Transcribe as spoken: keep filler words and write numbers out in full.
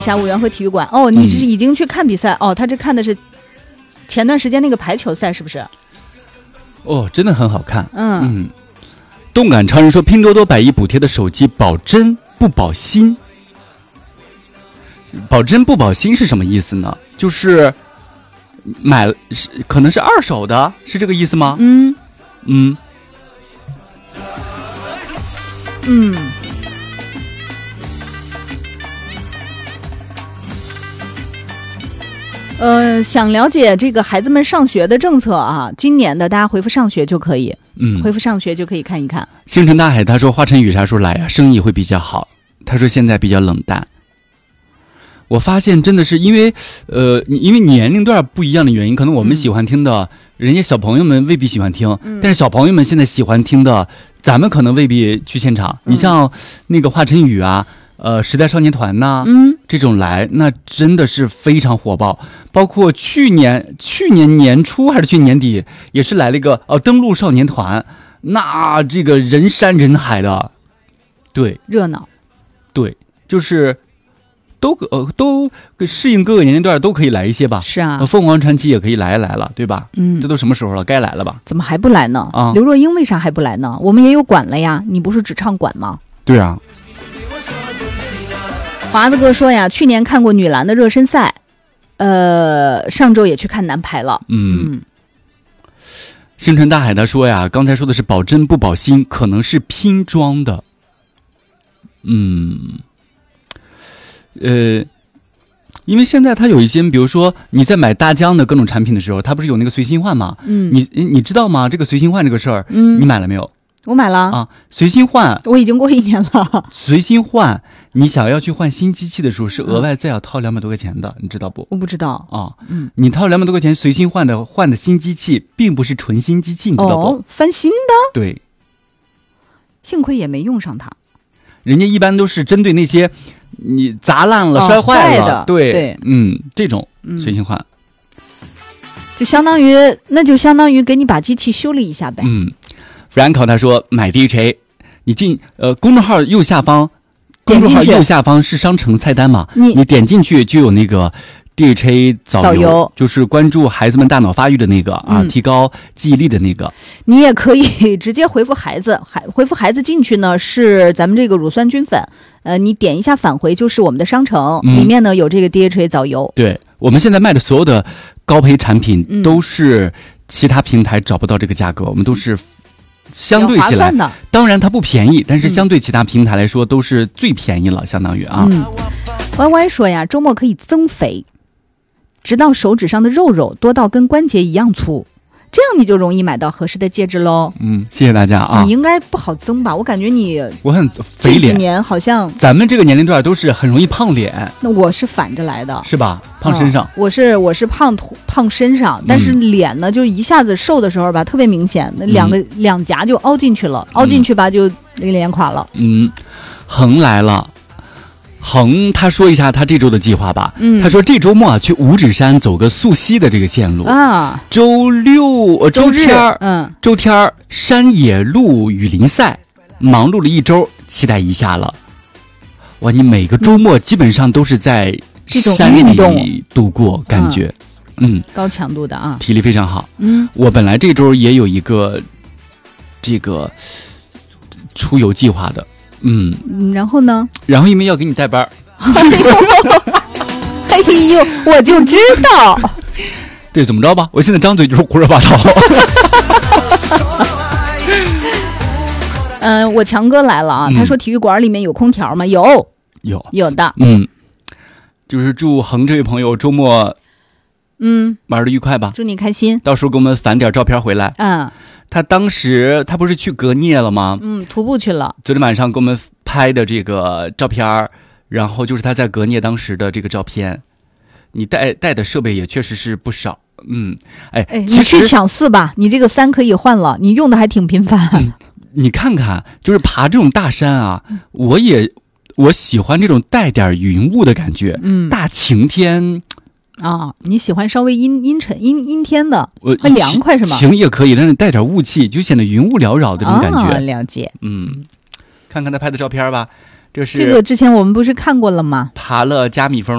下五元和体育馆。哦，你这是已经去看比赛、嗯、哦？他这看的是前段时间那个排球赛，是不是？ 哦，真的很好看。 嗯嗯。动感超人说，拼多多百亿补贴的手机保真不保新。保真不保新是什么意思呢？就是买了是可能是二手的，是这个意思吗？ 嗯嗯嗯。呃，想了解这个孩子们上学的政策啊，今年的大家回复上学就可以， 嗯， 回复上学就可以看一看。 星辰大海他说，华晨宇啥时候来呀、啊？生意会比较好。他说现在比较冷淡。我发现真的是因为，呃，因为年龄段不一样的原因，可能我们喜欢听的，嗯、人家小朋友们未必喜欢听、嗯，但是小朋友们现在喜欢听的，咱们可能未必去现场。嗯、你像那个华晨宇啊。呃，时代少年团呐， 嗯， 这种来那真的是非常火爆。包括去年去年年初还是去年底，也是来了一个哦登陆少年团，那这个人山人海的，对， 热闹， 对，就是都呃都适应各个年龄段都可以来一些吧。 是啊， 呃、凤凰传奇也可以来来了，对吧？ 嗯， 这都什么时候了？该来了吧？ 怎么还不来呢？ 啊， 刘若英为啥还不来呢？我们也有管了呀，你不是只唱管吗？ 对啊。 华子哥说呀，去年看过女篮的热身赛，呃，上周也去看男排了。 嗯，嗯星辰大海他说呀，刚才说的是保真不保新，可能是拼装的。嗯，呃，因为现在他有一些，比如说你在买大疆的各种产品的时候，他不是有那个随心换吗？ 嗯， 你你知道吗？这个随心换这个事儿， 嗯， 你买了没有？ 我买了啊，随心换， 我已经过一年了。 随心换，你想要去换新机器的时候，是额外再要掏两百多块钱的，嗯、你知道不？ 我不知道啊， 嗯， 你掏两百多块钱随心换的换的新机器，并不是纯新机器，你知道不？ 哦，翻新的。 对， 幸亏也没用上它。 人家一般都是针对那些你砸烂了、哦、摔坏了， 的对对， 嗯，这种随心换、嗯， 就相当于那就相当于给你把机器修理一下呗， 嗯。Franco 他说买 D H A， 你进呃公众号右下方，公众号右下方是商城菜单嘛？你你点进去就有那个 D H A 早游, 早游就是关注孩子们大脑发育的那个啊、 嗯， 提高记忆力的那个。 你也可以直接回复孩子，还回复孩子进去呢是咱们这个乳酸菌粉，呃，你点一下返回就是我们的商城，嗯、里面呢有这个 D H A 早游。 对，我们现在卖的所有的高培产品都是其他平台找不到这个价格，嗯、我们都是。相对起来，当然它不便宜，但是相对其他平台来说都是最便宜了，相当于啊。 嗯，Y Y 说呀，周末可以增肥，直到手指上的肉肉多到跟关节一样粗，这样你就容易买到合适的戒指喽。 嗯，谢谢大家啊。 你应该不好增吧？我感觉你我很肥脸， 这几年好像咱们这个年龄段都是很容易胖脸。 那我是反着来的， 是吧？胖身上， 嗯、我是我是胖土胖身上，但是脸呢，就一下子瘦的时候吧，特别明显，那两个、嗯、两颊就凹进去了，凹进去吧，就脸垮了。 嗯，恒来了。恒他说一下他这周的计划吧。 嗯， 他说这周末啊去五指山走个溯溪的这个线路啊。 周六呃周天儿， 嗯， 周天儿山野路雨林赛，忙碌了一周，期待一下了。哇，你每个周末基本上都是在山里度过，感觉，嗯， 高强度的啊， 体力非常好。 嗯， 我本来这周也有一个这个出游计划的。嗯， 然后呢？ 然后因为要给你带班哎呦，我就知道。 对，怎么着吧？我现在张嘴就是胡说八道。 嗯、呃，我强哥来了啊！ 嗯、 他说体育馆里面有空调吗？有， 有， 有的。 嗯，就是祝恒这位朋友周末， 嗯， 玩的愉快吧。 祝你开心。 到时候给我们返点照片回来。 嗯。 他当时他不是去格聂了吗？ 嗯，徒步去了。 昨天晚上给我们拍的这个照片，然后就是他在格聂当时的这个照片。你带带的设备也确实是不少，嗯，哎， 哎，你去抢四吧，你这个三可以换了，你用的还挺频繁。 嗯、你看看，就是爬这种大山啊，嗯、我也我喜欢这种带点云雾的感觉， 嗯， 大晴天。 啊，你喜欢稍微阴阴沉阴阴天的， 我很凉快是吗？ 晴也可以，但是带点雾气，就显得云雾缭绕的这种感觉。 啊、了解。 嗯，看看他拍的照片吧，这是这个之前我们不是看过了吗？ 爬了加米峰。